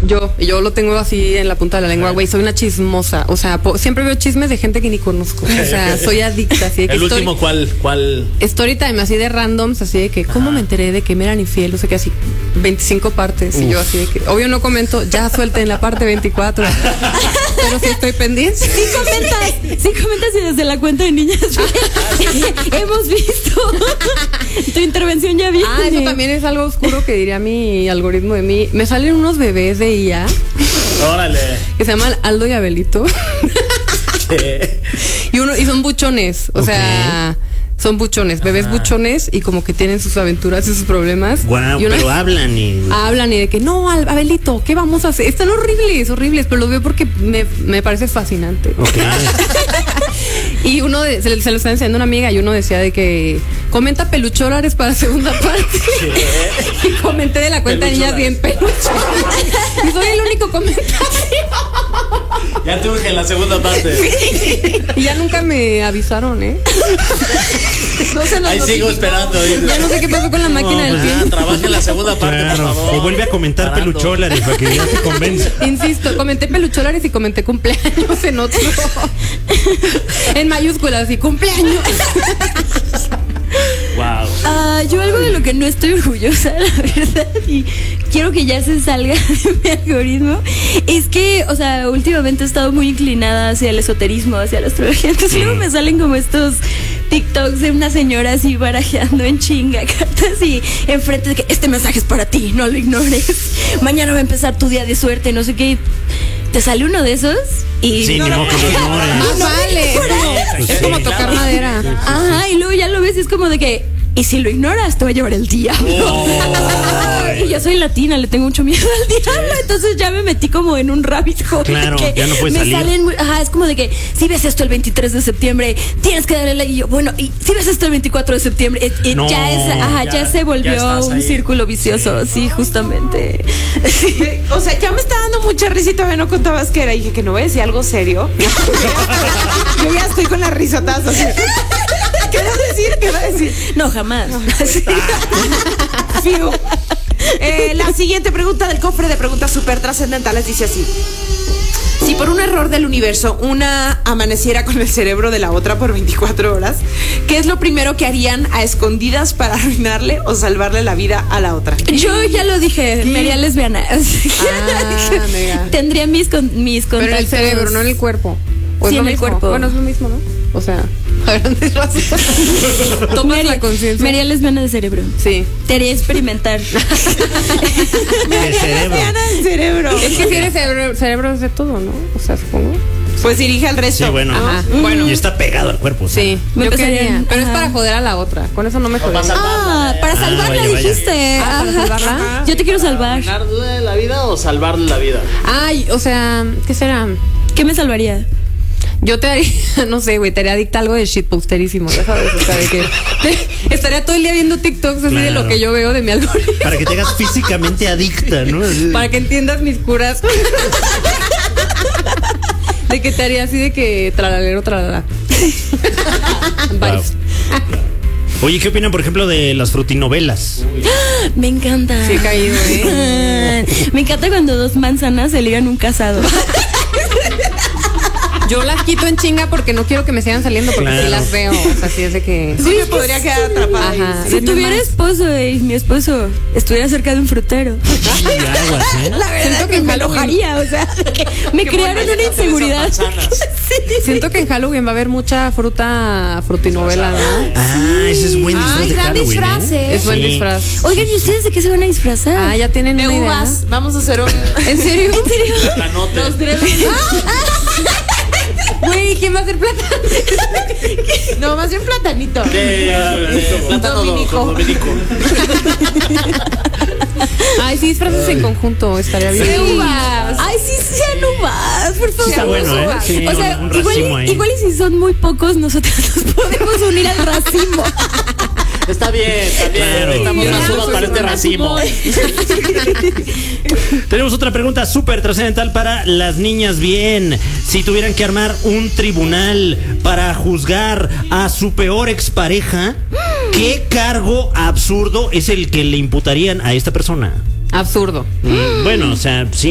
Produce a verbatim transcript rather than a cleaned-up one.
Yo, yo lo tengo así en la punta de la lengua, güey. Soy una chismosa. O sea, po- siempre veo chismes de gente que ni conozco. O sea, soy adicta. Así de que El story, último, ¿cuál? ¿Cuál? Story time, así de randoms, así de que, ¿cómo me enteré de que me eran infiel? O sea, que así, veinticinco partes. Uf. Y yo así de que, obvio no comento, ya suelten la parte veinticuatro. Pero sí estoy pendiente. Sí comentas, sí comentas y desde la cuenta de niñas hemos visto tu intervención ya viene. Ah, eso también es algo oscuro que diría mi algoritmo de mí. Me salen unos bebés de I A. Órale. Que se llaman Aldo y Abelito. ¿Qué? Y uno, y son buchones. O okay. sea, son buchones, bebés Ajá. buchones, y como que tienen sus aventuras y sus problemas. Wow, y una, pero hablan y. Hablan y de que no, Abelito, ¿qué vamos a hacer? Están horribles, horribles, pero los veo porque me, me parece fascinante. Okay. Y uno de, se, se lo está enseñando una amiga y uno decía de que comenta pelucholares para segunda parte. Y comenté de la cuenta de niñas bien pelucholares. Y soy el único comentario. Ya te urge la segunda parte. Sí. Y ya nunca me avisaron, ¿eh? No se Ahí sigo esperando. ¿eh? Ya no sé qué pasó con la máquina no, del tiempo. Trabaje la segunda parte, claro, por favor. O vuelve a comentar Parando. pelucholares para que ya se convenza. Insisto, comenté pelucholares y comenté cumpleaños en otro. En mayúsculas y cumpleaños. Wow. Uh, yo algo de lo que no estoy orgullosa, la verdad, y quiero que ya se salga de mi algoritmo, es que, o sea, últimamente he estado muy inclinada hacia el esoterismo, hacia la astrología. Entonces luego me salen como estos TikToks de una señora así barajeando en chinga cartas y enfrente de que este mensaje es para ti, no lo ignores. Mañana va a empezar tu día de suerte, no sé qué. Te sale uno de esos y sí, no, ni modo que lo ignores. Más vale. Pues es sí, como tocar claro. madera. Sí, sí, sí. Ajá, y luego ya lo ves y es como de que, y si lo ignoras te va a llevar el diablo. Oh. Y yo soy latina, le tengo mucho miedo al diablo, entonces ya me metí como en un rabbit hole. Claro, ya no puedes me salir. Salen, ajá, es como de que si ves esto el veintitrés de septiembre, tienes que darle like. Y yo, bueno, y si ves esto el veinticuatro de septiembre, eh, eh, no, ya es, ajá, ya, ya se volvió ya un ahí. Círculo vicioso, sí, sí justamente. Sí. O sea, ya me está dando mucha risita, me no contabas que era, y dije que no voy a decir algo serio. Yo ya estoy con las risotas así. ¿Qué vas a decir? ¿Qué vas a decir? No, jamás. No, Fiu. Eh, la siguiente pregunta del cofre de preguntas súper trascendentales dice así: si por un error del universo una amaneciera con el cerebro de la otra por veinticuatro horas, ¿qué es lo primero que harían a escondidas para arruinarle o salvarle la vida a la otra? Yo ya lo dije, me haría lesbiana. Ah, mega. Tendría mis, con, mis contactos. Pero en el cerebro, no en el cuerpo. ¿O sí, en el cuerpo. Bueno, es lo mismo, ¿no? O sea, a grandes rasgos. Tomas la conciencia. Me haría lesbiana de cerebro. Sí. Te haría experimentar. Me haría lesbiana de cerebro. Es que si eres cerebro, cerebro es de todo, ¿no? O sea, supongo. Pues dirige al resto. Sí, bueno. Ajá. Bueno. Y está pegado al cuerpo. Sí, me yo quería. en, pero ajá. es para joder a la otra. Con eso no me joder. Ah, para salvarla, ah, vaya, dijiste. Ah, ¿para salvarla? Ajá. Yo te quiero salvar. ¿Ganar duda de la vida o salvarle la vida? Ay, o sea, ¿qué será? ¿Qué me salvaría? Yo te haría, no sé, güey, te haría adicta a algo de shitposterísimo, ya sabes, o sea, de que te, estaría todo el día viendo TikToks así claro. de lo que yo veo de mi algoritmo. Para que te hagas físicamente adicta, ¿no? Para que entiendas mis curas. De que te haría así de que tralalero, tralala. Wow. Oye, ¿qué opinan, por ejemplo, de las frutinovelas? Me encanta. Sí, he caído, ¿eh? Me encanta cuando dos manzanas se ligan un casado. Yo las quito en chinga porque no quiero que me sigan saliendo porque claro. sí las veo. O sea, sí es de que... Sí, me podría quedar atrapada. Ajá. Si tuviera esposo y mi esposo estuviera cerca de un frutero. Sí, aguas, ¿eh? La verdad Siento que, que me enojaría, o sea, me crearon una inseguridad. Sí. Siento que en Halloween va a haber mucha fruta, frutinovela, ¿no? Ah, ese es buen disfraz. Ay, de gran Halloween, disfraz, ¿eh? ¿eh? Es buen sí. disfraz. Oigan, ¿y ustedes de qué se van a disfrazar? Ah, ya tienen de una uvas. idea. Vamos a hacer un... ¿En serio? ¿En serio? Planote. Los tres. Güey, ¿quién va a hacer plátano? No, más bien platanito. De, de plátano dominico. dominico. Ay, sí, disfraces en conjunto, estaría bien. Sí. Uvas. Ay, sí, sean uvas, por favor. Está bueno, ¿eh? Sí, o sea, un, un igual, racimo ahí. igual y si son muy pocos, nosotros nos podemos unir al racimo. Está bien, está bien. Claro. Estamos más unos para este racimo. Tenemos otra pregunta súper trascendental para las niñas bien. Si tuvieran que armar un tribunal para juzgar a su peor expareja, ¿qué cargo absurdo es el que le imputarían a esta persona? Absurdo. Mm, bueno, o sea, sí.